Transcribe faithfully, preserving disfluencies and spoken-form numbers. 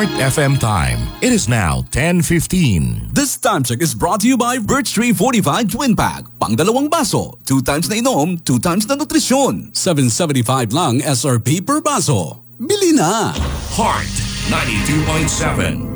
Heart F M time. It is now ten fifteen. This time check is brought to you by Birch Tree Fortified Twin Pack. Pang dalawang baso, two times na inom, two times na nutrisyon. seven seventy-five lang S R P per baso. Bili na! Heart ninety-two point seven.